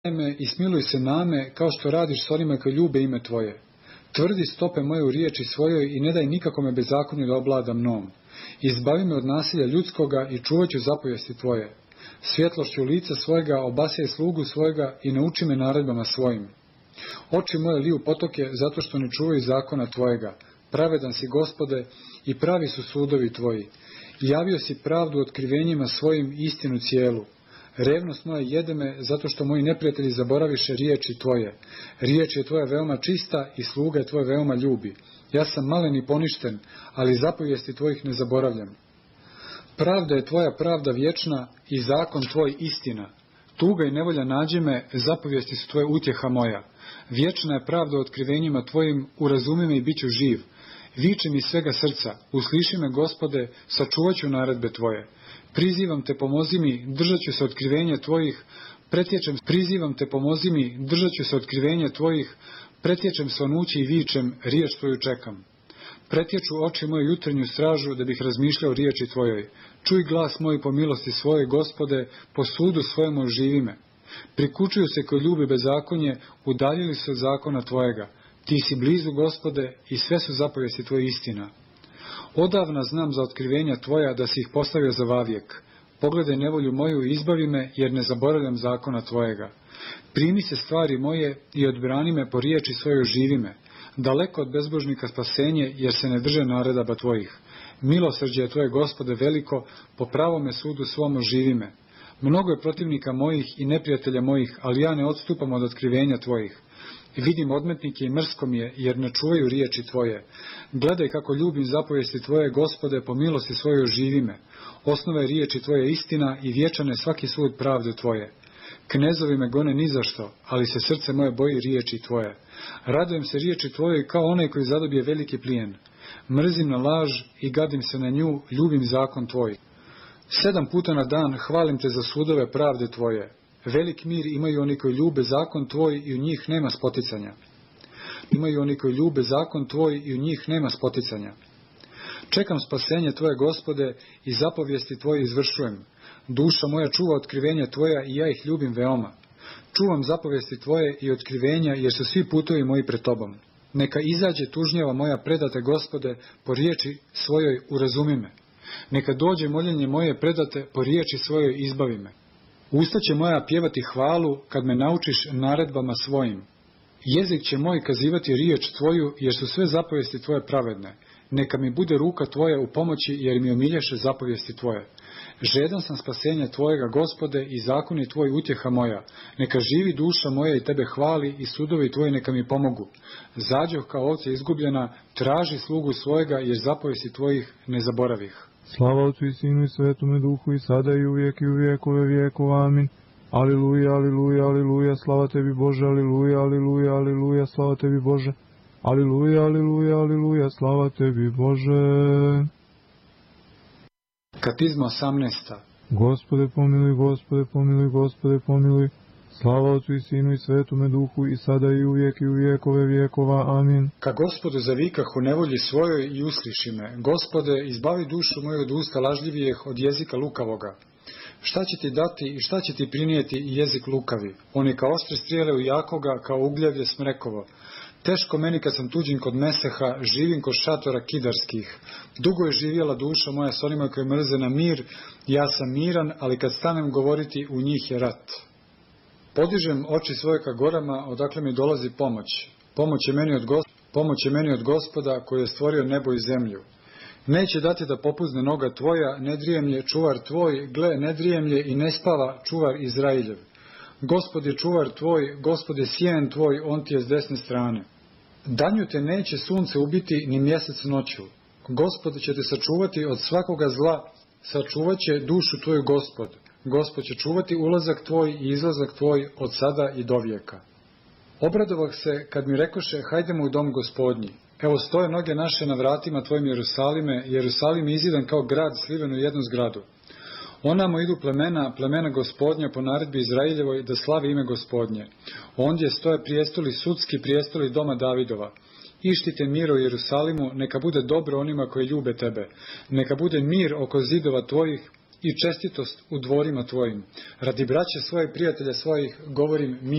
me i smiluj se name, kao što radiš s onima koji ljube ime Tvoje. Tvrdi stope moje u riječi svojoj i ne daj nikakome bezakonju da oblada mnom. Izbavi me od nasilja ljudskoga i čuvat ću zapovijesti Tvoje. Svjetlošću lica svojega obasjaj slugu svojega i nauči me naredbama svojim. Oči moje liju potoke zato što ne čuvaju zakona Tvojega. Pravedan si, Gospode, i pravi su sudovi Tvoji. Javio si pravdu otkrivenjima svojim, istinu cijelu. Revnost moja jede me zato što moji neprijatelji zaboraviše riječi Tvoje. Riječ je Tvoja veoma čista i sluga je Tvoje veoma ljubi. Ja sam malen i poništen, ali zapovijesti Tvojih ne zaboravljam. Pravda je Tvoja pravda vječna i zakon Tvoj istina. Tuga i nevolja nađe me, zapovijesti su Tvoje utjeha moja. Vječna je pravda otkrivenjima Tvojim, urazumi me i bit ću živ. Viče mi svega srca, usliši me, Gospode, sačuvat ću naredbe Tvoje. Prizivam te, pomozi mi, držat ću se otkrivenja Tvojih, prizivam te, pomozi mi, držat ću se otkrivenja Tvojih, pretječem svanući i vičem, riječ Tvoju čekam. Pretječu oči moje jutarnju stražu, da bih razmišljao riječi Tvojoj. Čuj glas moj po milosti svoje, Gospode, po sudu svojemu živi me. Prikučuju se koji ljubi bezakonje, udaljili se od zakona Tvojega. Ti si blizu, Gospode, i sve su zapovijesti Tvoje istina. Odavna znam za otkrivenja Tvoja da si ih postavio za vavijek. Pogledaj nevolju moju i izbavi me, jer ne zaboravljam zakona Tvojega. Primi se stvari moje i odbrani me po riječi svojoj živi me. Daleko od bezbožnika spasenje, jer se ne drže naredaba Tvojih. Milosrđe je Tvoje, Gospode, veliko, po pravome sudu svomu živi me. Mnogo je protivnika mojih i neprijatelja mojih, ali ja ne odstupam od otkrivenja Tvojih. Vidim odmetnike i mrsko mi je, jer ne čuvaju riječi Tvoje. Gledaj kako ljubim zapovijesti Tvoje, Gospode, po milosti svojoj živi me. Osnova je riječi Tvoje istina i vječan je svaki sud pravde Tvoje. Knezovi me gone nizašto, ali se srce moje boji riječi Tvoje. Radujem se riječi Tvoje kao onaj koji zadobije veliki plijen. Mrzim na laž i gadim se na nju, ljubim zakon Tvoj. 7 puta na dan hvalim te za sudove pravde Tvoje. Velik mir imaju oni koji ljube zakon Tvoj i u njih nema spoticanja. Imaju oni koji ljube zakon Tvoj i u njih nema spoticanja. Čekam spasenje Tvoje, Gospode, i zapovijesti Tvoje izvršujem. Duša moja čuva otkrivenja Tvoja i ja ih ljubim veoma. Čuvam zapovijesti Tvoje i otkrivenja, jer su svi putovi moji pred Tobom. Neka izađe tužnjava moja predate, Gospode, po riječi svojoj urazumi me. Neka dođe moljenje moje predate, po riječi svojoj izbavi me. Usta će moja pjevati hvalu kad me naučiš naredbama svojim. Jezik će moj kazivati riječ Tvoju, jer su sve zapovijesti Tvoje pravedne. Neka mi bude ruka Tvoja u pomoći, jer mi omilješe zapovijesti Tvoje. Žedan sam spasenja Tvojega, Gospode, i zakon je Tvoj utjeha moja. Neka živi duša moja i Tebe hvali i sudovi Tvoji neka mi pomogu. Zađoh kao ovce izgubljena, traži slugu svojega, jer zapovijesti Tvojih ne zaboravih. Slava Otcu i Sinu i Svetome Duhu, i sada i uvijek i u vijekove vijekova. Amin. Aliluja, aliluja, aliluja, slava Tebi Bože, aliluja, aliluja, aliluja, slava Tebi Bože. Aliluja, aliluja, aliluja, slava Tebi Bože. Katizma 18. Gospode pomiluj, Gospode pomiluj, Gospode pomiluj. Slava Otcu i Sinu i Svetome Duhu, i sada i uvijek i u vijekove vijekova. Amin. Ka Gospodu zavikah u nevolji svojoj i usliši me. Gospode, izbavi dušu moju od usta lažljivijeh, od jezika lukavoga. Šta će ti dati i šta će ti prinijeti i jezik lukavi? Oni kao oštre strijele u jakoga, kao ugljevlje smrekovo. Teško meni kad sam tuđin kod Meseha, živim kod šatora kidarskih. Dugo je živjela duša moja s onima koji mrze na mir, ja sam miran, ali kad stanem govoriti, u njih je rat. Podižem oči svoje ka gorama, odakle mi dolazi pomoć. Pomoć je meni od Gospoda, koji je stvorio nebo i zemlju. Neće dati da popuzne noga Tvoja, ne drijemlje čuvar Tvoj, gle, ne drijemlje i ne spava čuvar Izrailjev. Gospod je čuvar Tvoj, Gospod je sjen Tvoj, on ti je s desne strane. Danju te neće sunce ubiti, ni mjesec noću. Gospod će te sačuvati od svakoga zla, sačuvat će dušu Tvoju Gospod. Gospod će čuvati ulazak Tvoj i izlazak Tvoj od sada i do vijeka. Obradovah se kad mi rekoše, hajdemo u dom Gospodnji. Evo stoje noge naše na vratima Tvojim Jerusalime, Jerusalim je izidan kao grad sliven u jednu zgradu. Onamo idu plemena Gospodnja po naredbi Izraeljevoj da slavi ime Gospodnje. Ondje stoje prijestoli sudski, prijestoli doma Davidova. Ištite mir u Jerusalimu, neka bude dobro onima koji ljube Tebe. Neka bude mir oko zidova Tvojih i čestitost u dvorima Tvojim. Radi braće svoje i prijatelja svojih govorim mir.